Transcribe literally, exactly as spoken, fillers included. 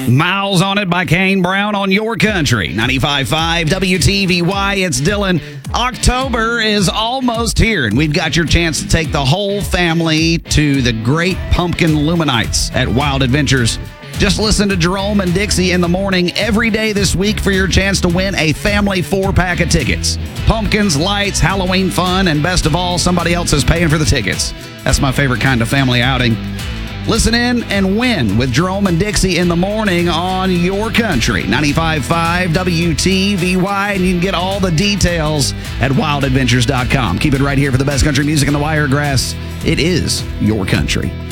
Miles on It by Kane Brown on your country. ninety-five point five W T V Y. It's Dylan. October is almost here, and we've got your chance to take the whole family to the Great Pumpkin Luminites at Wild Adventures. Just listen to Jerome and Dixie in the morning every day this week for your chance to win a family four-pack of tickets. Pumpkins, lights, Halloween fun, and best of all, somebody else is paying for the tickets. That's my favorite kind of family outing. Listen in and win with Jerome and Dixie in the morning on your country. ninety-five point five W T V Y, and you can get all the details at wild adventures dot com. Keep it right here for the best country music in the Wiregrass. It is your country.